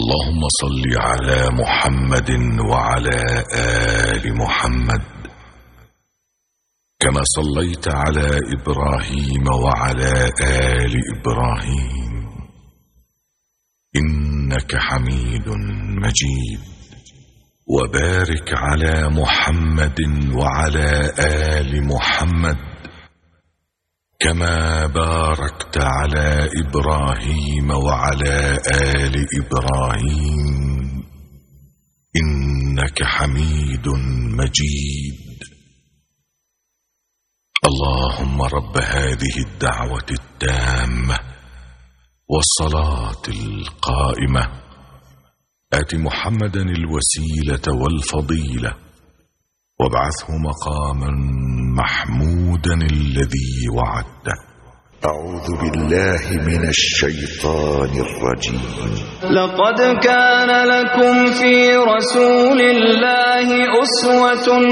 اللهم صل على محمد وعلى آل محمد كما صليت على إبراهيم وعلى آل إبراهيم إنك حميد مجيد. وبارك على محمد وعلى آل محمد كما باركت على إبراهيم وعلى آل إبراهيم إنك حميد مجيد. اللهم رب هذه الدعوة التامة والصلاة القائمة آت محمدا الوسيلة والفضيلة وابعثه مقاما محمودا الذي وعدته. أعوذ بالله من الشيطان الرجيم. لقد كان لكم في رسول الله أسوة